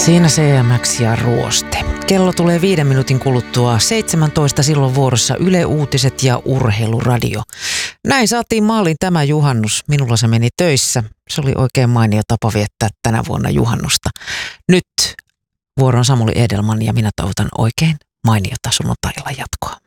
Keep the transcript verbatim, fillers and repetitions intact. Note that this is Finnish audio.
Siinä C M X ja Ruoste. Kello tulee viiden minuutin kuluttua seitsemäntoista, silloin vuorossa Yle Uutiset ja Urheiluradio. Näin saatiin maaliin tämä juhannus. Minulla se meni töissä. Se oli oikein mainio tapa viettää tänä vuonna juhannusta. Nyt vuoron Samuli Edelman ja minä toivotan oikein mainiota sunnuntai-illan jatkoa.